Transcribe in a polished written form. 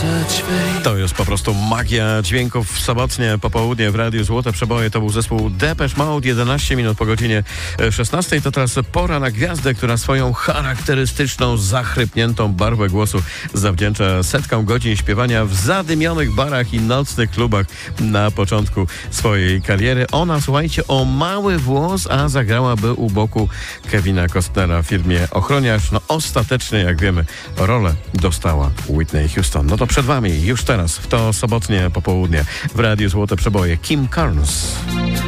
To jest po prostu magia dźwięków w sobotnie popołudnie w Radiu Złote Przeboje. To był zespół Depeche Mode, 11 minut po godzinie 16. To teraz pora na gwiazdę, która swoją charakterystyczną, zachrypniętą barwę głosu zawdzięcza setkom godzin śpiewania w zadymionych barach i nocnych klubach na początku swojej kariery. Ona, słuchajcie, o mały włos, a zagrałaby u boku Kevina Costnera w filmie Ochroniarz. No ostatecznie, jak wiemy, rolę dostała Whitney Houston. No to przed wami już teraz, w to sobotnie popołudnie w Radiu Złote Przeboje, Kim Carnes.